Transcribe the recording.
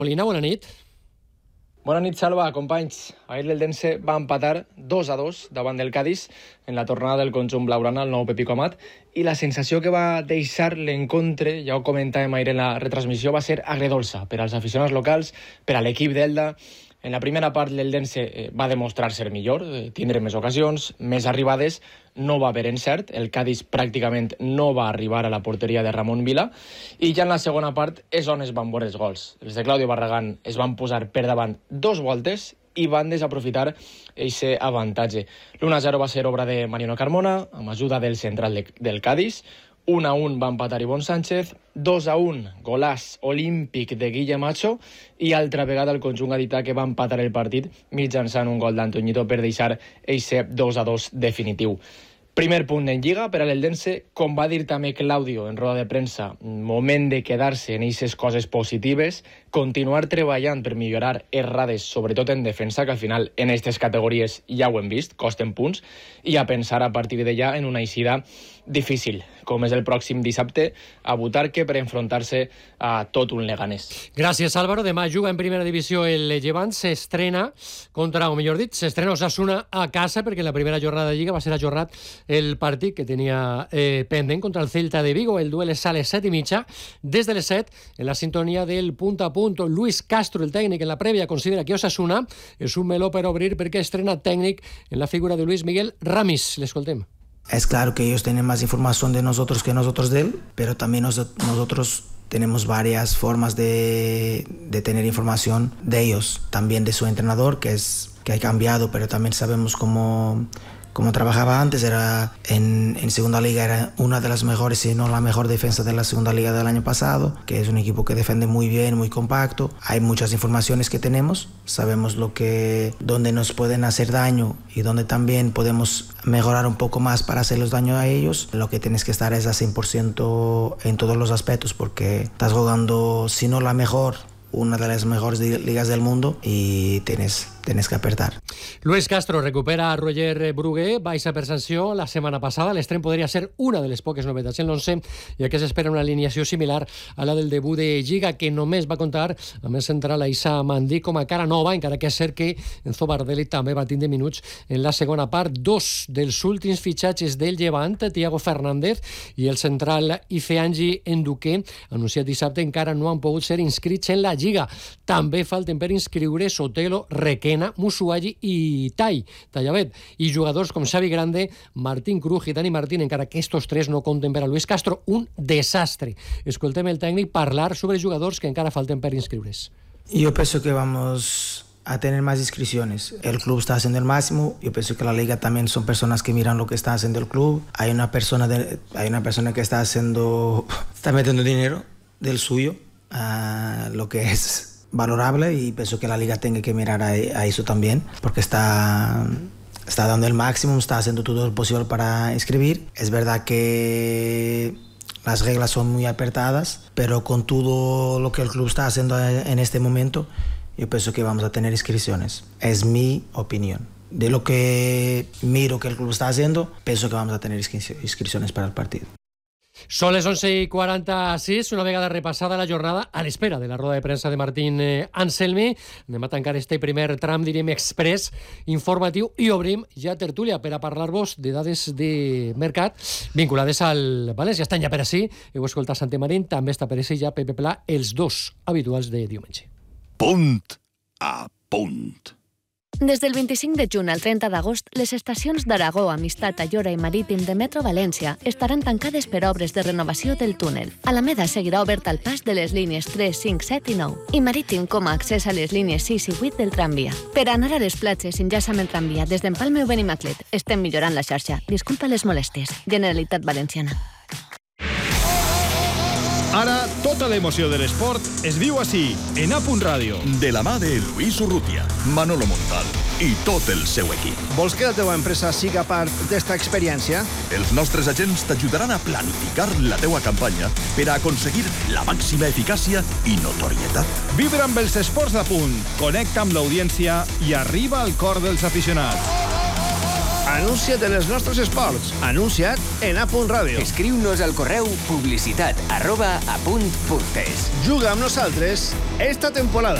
Molina, bona nit. Bona nit, Salva, companys. Ahir l'Eldense va empatar 2-2 davant del Cádiz en la tornada del conjunt blaugrana al nou Pepico Amat, i la sensació que va deixar l'encontre, ja ho comentàvem ahir en la retransmissió, va ser agredolça per als aficionats locals, per a l'equip d'Elda. En la primera part l'Eldense va demostrar ser millor, tindre més ocasions, més arribades, no va haver encert, el Cádiz pràcticament no va arribar a la porteria de Ramon Vila, i ja en la segona part és on es van veure els gols. Els de Claudio Barragán es van posar per davant 2 voltes i van desaprofitar aquest avantatge. L'1-0 va ser obra de Mariano Carmona, amb ajuda del central del Cádiz. 1-1 va empatar Ivonne Sánchez, 2-1 golàs olímpic de Guille Macho, i altra vegada el conjunt gadità que va empatar el partit mitjançant un gol d'Antoñito per deixar aquest 2-2 definitiu. Primer punt en Lliga per a l'Eldense, com va dir també Claudio en roda de premsa, moment de quedar-se en aquestes coses positives, continuar treballant per millorar errades, sobretot en defensa, que al final en aquestes categories ja ho hem vist, costen punts, i a pensar a partir d'allà en una eixida difícil, com és el pròxim dissabte a Butarque, per enfrontar-se a tot un Leganés. Gràcies, Álvaro. Demà juga en primera divisió el Llevant, s'estrena contra, o millor dit, s'estrena Osasuna a casa, perquè la primera jornada de Lliga va ser ajornat el partit que tenia pendent contra el Celta de Vigo. El duel és a les 7:30. Des de les 7, en la sintonia del punt a punt, Luis Castro, el tècnic, en la prèvia considera que Osasuna és un meló per obrir perquè estrena tècnic en la figura de Luis Miguel Ramis. L'escoltem. Es claro que ellos tienen más información de nosotros que nosotros de él, pero también nosotros tenemos varias formas de tener información de ellos, también de su entrenador, que ha cambiado, pero también sabemos cómo trabajaba antes. Era en segunda liga, era una de las mejores, si no la mejor defensa de la segunda liga del año pasado, que es un equipo que defiende muy bien, muy compacto. Hay muchas informaciones que tenemos, sabemos dónde nos pueden hacer daño y dónde también podemos mejorar un poco más para hacerles daño a ellos. Lo que tienes que estar es a 100% en todos los aspectos, porque estás jugando, si no la mejor, una de las mejores ligas del mundo, y tienes que apretar. Luis Castro recupera a Roger Brugué, baixa per sanció la setmana passada. L'estrem podria ser una de les poques novetats en l'11, ja que s'espera una alineació similar a la del debut de Lliga, que només va comptar amb el central Aissa Mandí com a cara nova, encara que és cert que Enzo Bardelli també va tindre minuts en la segona part. 2 dels últims fitxatges del Llevant, Thiago Fernández i el central Ifeanyi Nduke, anunciat dissabte, encara no han pogut ser inscrits en la Lliga. També falten per inscriure Sotelo, Requena, Musuagi i Tallavet. I jugadors com Xavi Grande, Martín Cruz i Dani Martín, encara que estos 3 no compten per a Luis Castro. Un desastre. Escoltem el tècnic parlar sobre jugadors que encara falten per inscriure's. Yo pienso que vamos a tener más inscripciones. El club está haciendo el máximo. Yo pienso que la liga también son personas que miran lo que está haciendo el club. Hay una persona que está metiendo dinero del suyo, lo que es valorable, y pienso que la liga tiene que mirar a eso también, porque está dando el máximo, está haciendo todo lo posible para inscribir. Es verdad que las reglas son muy apretadas, pero con todo lo que el club está haciendo en este momento, yo pienso que vamos a tener inscripciones. Es mi opinión. De lo que miro que el club está haciendo, pienso que vamos a tener inscripciones para el partido. Són les 11:46, una vegada repassada la jornada, a l'espera de la roda de premsa de Martín Anselmi. Anem a tancar este primer tram, direm, express informatiu, i obrim ja tertúlia per a parlar-vos de dades de mercat vinculades al València. Estan ja per ací, heu escoltat Santi Marín, també està per ací ja Pepe Pla, els 2 habituals de diumenge. Punt a punt. Des del 25 de juny al 30 d'agost, les estacions d'Aragó, Amistat, Ayora i Marítim de Metro València estaran tancades per obres de renovació del túnel. Alameda seguirà obert al pas de les línies 3, 5, 7 i 9, i Marítim com a accés a les línies 6 i 8 del tramvia. Per anar a les platges, enllaça amb el tramvia des d'Empalme o Benimaclet. Estem millorant la xarxa. Disculpa les molèsties. Generalitat Valenciana. Ara, tota l'emoció de l'esport es viu així, en A.Punt Ràdio. De la mà de Luis Urrutia, Manolo Montal i tot el seu equip. Vols que la teva empresa siga part d'esta experiència? Els nostres agents t'ajudaran a planificar la teua campanya per a aconseguir la màxima eficàcia i notorietat. Vibra amb els esports d'A.Punt, connecta amb l'audiència i arriba al cor dels aficionats. Anuncia't en els nostres esports. Anuncia't en A.Radio. Escriu-nos al correu publicitat@apunt.es. Juga amb nosaltres esta temporada.